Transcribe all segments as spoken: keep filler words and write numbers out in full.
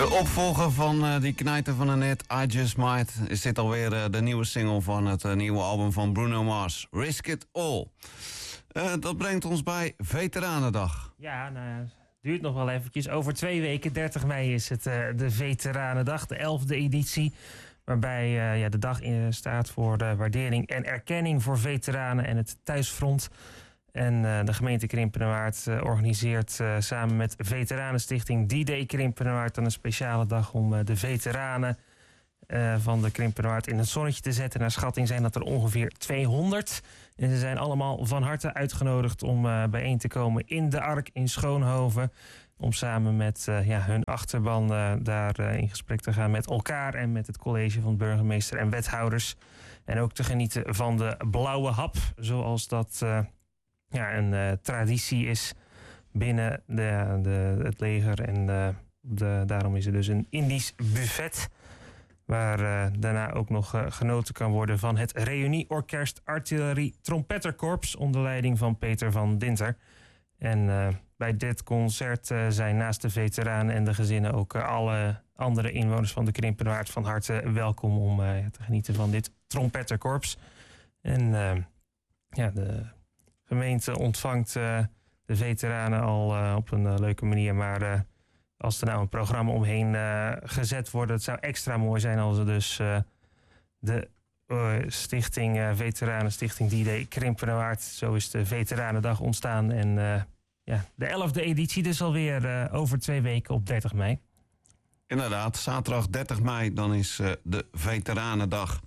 De opvolger van uh, die knijter van de net, I Just Might, is dit alweer uh, de nieuwe single van het uh, nieuwe album van Bruno Mars, Risk It All. Uh, dat brengt ons bij Veteranendag. Ja, nou ja, het duurt nog wel eventjes. Over twee weken, dertig mei, is het uh, de Veteranendag, de elfde editie. Waarbij uh, ja, de dag in staat voor de waardering en erkenning voor veteranen en het thuisfront. En uh, de gemeente Krimpenerwaard uh, organiseert uh, samen met Veteranenstichting D-Day Krimpenerwaard dan een speciale dag om uh, de veteranen uh, van de Krimpenerwaard in het zonnetje te zetten. Naar schatting zijn dat er ongeveer tweehonderd. En ze zijn allemaal van harte uitgenodigd om uh, bijeen te komen in de Ark in Schoonhoven. Om samen met uh, ja, hun achterban uh, daar uh, in gesprek te gaan met elkaar en met het college van burgemeester en wethouders. En ook te genieten van de blauwe hap, zoals dat uh, ja, een uh, traditie is binnen de, de, het leger. En uh, de, daarom is er dus een Indisch buffet, waar uh, daarna ook nog uh, genoten kan worden van het Reunieorkest Artillerie Trompetterkorps onder leiding van Peter van Dinter. En uh, bij dit concert uh, zijn naast de veteranen en de gezinnen ook uh, alle andere inwoners van de Krimpenerwaard van harte welkom om uh, te genieten van dit trompetterkorps. En uh, ja, de gemeente ontvangt uh, de veteranen al uh, op een uh, leuke manier, maar uh, als er nou een programma omheen uh, gezet wordt, het zou extra mooi zijn als er dus uh, de uh, stichting, uh, Veteranenstichting D-Day Krimpenerwaard, zo is de Veteranendag ontstaan. En uh, ja, de elfde editie dus alweer uh, over twee weken op dertig mei. Inderdaad, zaterdag dertig mei, dan is uh, de Veteranendag.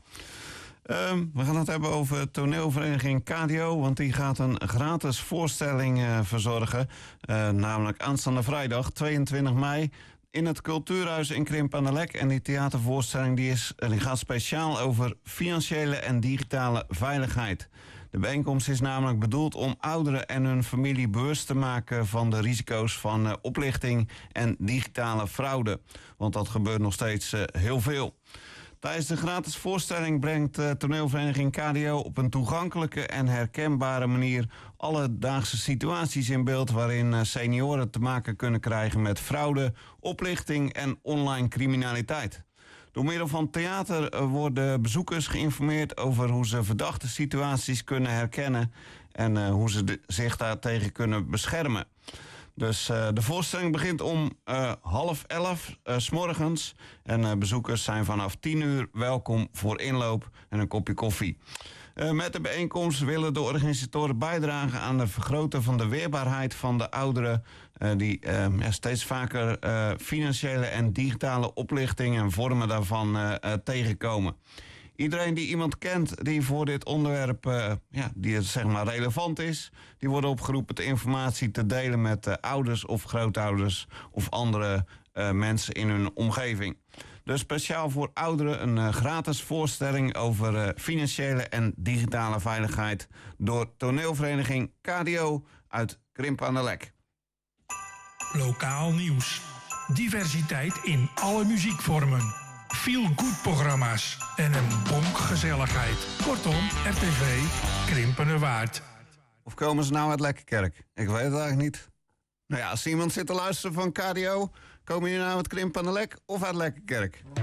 Um, we gaan het hebben over toneelvereniging K D O, want die gaat een gratis voorstelling uh, verzorgen. Uh, namelijk aanstaande vrijdag, tweeëntwintig mei, in het Cultuurhuis in Krimp aan de Lek. En die theatervoorstelling die is, die gaat speciaal over financiële en digitale veiligheid. De bijeenkomst is namelijk bedoeld om ouderen en hun familie bewust te maken van de risico's van uh, oplichting en digitale fraude. Want dat gebeurt nog steeds uh, heel veel. Tijdens de gratis voorstelling brengt uh, toneelvereniging K D O op een toegankelijke en herkenbare manier alledaagse situaties in beeld waarin uh, senioren te maken kunnen krijgen met fraude, oplichting en online criminaliteit. Door middel van theater uh, worden bezoekers geïnformeerd over hoe ze verdachte situaties kunnen herkennen en uh, hoe ze de, zich daartegen kunnen beschermen. Dus uh, de voorstelling begint om uh, half elf uh, 's morgens. En uh, bezoekers zijn vanaf tien uur welkom voor inloop en een kopje koffie. Uh, met de bijeenkomst willen de organisatoren bijdragen aan het vergroten van de weerbaarheid van de ouderen Uh, die uh, ja, steeds vaker uh, financiële en digitale oplichting en vormen daarvan uh, uh, tegenkomen. Iedereen die iemand kent die voor dit onderwerp uh, ja, die het, zeg maar relevant is, die worden opgeroepen de informatie te delen met uh, ouders of grootouders of andere uh, mensen in hun omgeving. Dus speciaal voor ouderen een uh, gratis voorstelling over uh, financiële en digitale veiligheid door toneelvereniging K D O uit Krimp aan de Lek. Lokaal nieuws. Diversiteit in alle muziekvormen. Feel-good programma's en een bonk gezelligheid. Kortom, R T V Krimpenerwaard. Of komen ze nou uit Lekkerkerk? Ik weet het eigenlijk niet. Nou ja, als iemand zit te luisteren van K D O, komen jullie nou uit Krimp aan de Lek of uit Lekkerkerk?